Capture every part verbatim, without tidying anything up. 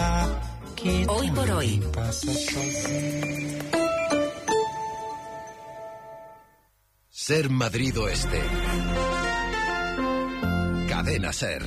Hoy por hoy. Ser Madrid Oeste. Cadena Ser.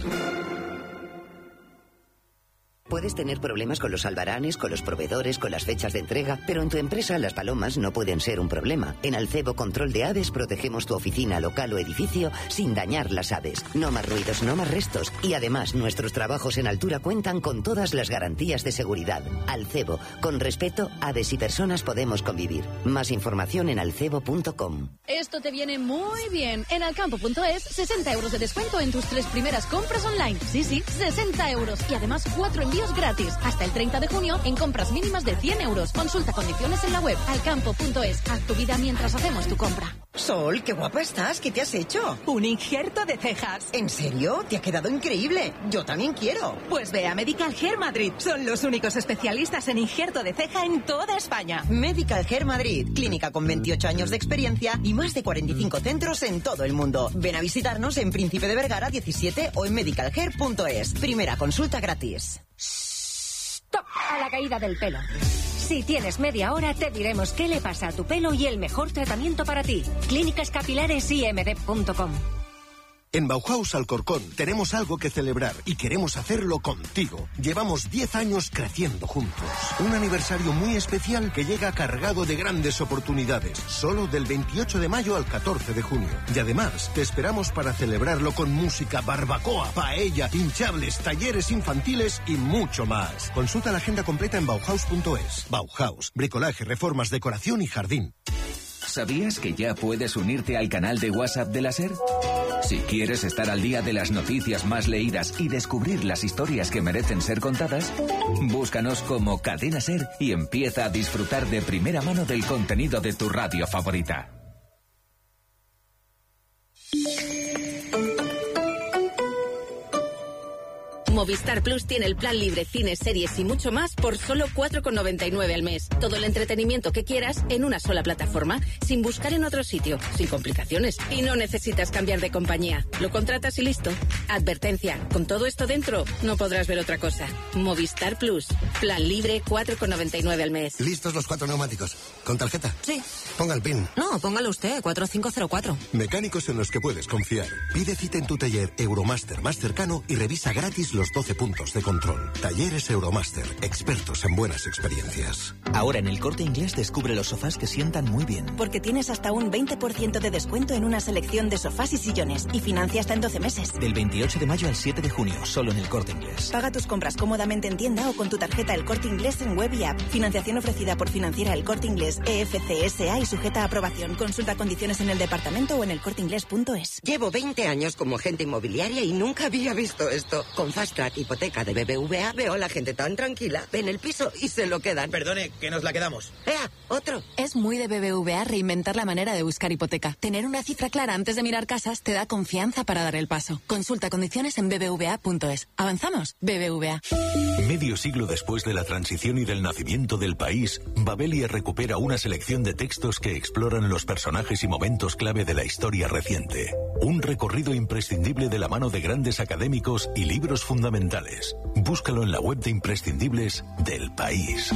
Puedes tener problemas con los albaranes, con los proveedores, con las fechas de entrega, pero en tu empresa las palomas no pueden ser un problema. En Alcebo Control de Aves protegemos tu oficina, local o edificio sin dañar las aves. No más ruidos, no más restos. Y además, nuestros trabajos en altura cuentan con todas las garantías de seguridad. Alcebo, con respeto, aves y personas podemos convivir. Más información en alcebo punto com. Esto te viene muy bien. En alcampo punto es, sesenta euros de descuento en tus tres primeras compras online. Sí, sí, sesenta euros. Y además cuatro envíos gratis. Hasta el treinta de junio en compras mínimas de cien euros. Consulta condiciones en la web alcampo punto es. Haz tu vida mientras hacemos tu compra. Sol, qué guapa estás. ¿Qué te has hecho? Un injerto de cejas. ¿En serio? Te ha quedado increíble. Yo también quiero. Pues ve a Medical Hair Madrid. Son los únicos especialistas en injerto de ceja en toda España. Medical Hair Madrid. Clínica con veintiocho años de experiencia y más de cuarenta y cinco centros en todo el mundo. Ven a visitarnos en Príncipe de Vergara diecisiete o en medical hair punto es. Primera consulta gratis. Stop a la caída del pelo. Si tienes media hora, te diremos qué le pasa a tu pelo y el mejor tratamiento para ti. Clínicas Capilares I M D punto com. En Bauhaus Alcorcón tenemos algo que celebrar y queremos hacerlo contigo. Llevamos diez años creciendo juntos. Un aniversario muy especial que llega cargado de grandes oportunidades. Solo del veintiocho de mayo al catorce de junio. Y además, te esperamos para celebrarlo con música, barbacoa, paella, hinchables, talleres infantiles y mucho más. Consulta la agenda completa en bauhaus punto es. Bauhaus, bricolaje, reformas, decoración y jardín. ¿Sabías que ya puedes unirte al canal de WhatsApp de la SER? Si quieres estar al día de las noticias más leídas y descubrir las historias que merecen ser contadas, búscanos como Cadena SER y empieza a disfrutar de primera mano del contenido de tu radio favorita. Movistar Plus tiene el plan libre, cines, series y mucho más por solo cuatro con noventa y nueve al mes. Todo el entretenimiento que quieras en una sola plataforma, sin buscar en otro sitio, sin complicaciones. Y no necesitas cambiar de compañía. Lo contratas y listo. Advertencia, con todo esto dentro, no podrás ver otra cosa. Movistar Plus, plan libre, cuatro con noventa y nueve al mes. ¿Listos los cuatro neumáticos? ¿Con tarjeta? Sí. Ponga el PIN. No, póngalo usted, cuatro cinco cero cuatro. Mecánicos en los que puedes confiar. Pide cita en tu taller Euromaster más cercano y revisa gratis los doce puntos de control. Talleres Euromaster, expertos en buenas experiencias. Ahora en El Corte Inglés descubre los sofás que sientan muy bien. Porque tienes hasta un veinte por ciento de descuento en una selección de sofás y sillones y financia hasta en doce meses. Del veintiocho de mayo al siete de junio, solo en El Corte Inglés. Paga tus compras cómodamente en tienda o con tu tarjeta El Corte Inglés en web y app. Financiación ofrecida por Financiera El Corte Inglés E F C S A y sujeta a aprobación. Consulta condiciones en el departamento o en elcorteinglés punto es. Llevo veinte años como agente inmobiliaria y nunca había visto esto. Con Fast Track Hipoteca de B B V A veo a la gente tan tranquila. Ven el piso y se lo quedan. Perdone, que nos la quedamos. ¡Ea! ¡Otro! Es muy de B B V A reinventar la manera de buscar hipoteca. Tener una cifra clara antes de mirar casas te da confianza para dar el paso. Consulta condiciones en b b v a punto es. ¿Avanzamos? B B V A. Medio siglo después de la transición y del nacimiento del país, Babelia recupera una selección de textos que exploran los personajes y momentos clave de la historia reciente. Un recorrido imprescindible de la mano de grandes académicos y libros fundamentales. Búscalo en la web de imprescindibles del país.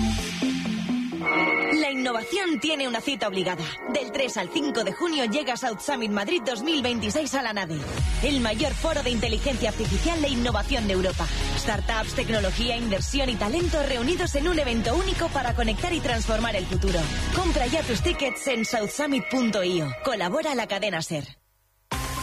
La innovación tiene una cita obligada. Del tres al cinco de junio llega South Summit Madrid dos mil veintiséis a la nave. El mayor foro de inteligencia artificial e innovación de Europa. Startups, tecnología, inversión y talento reunidos en un evento único para conectar y transformar el futuro. Compra ya tus tickets en south summit punto i o. Colabora la cadena SER.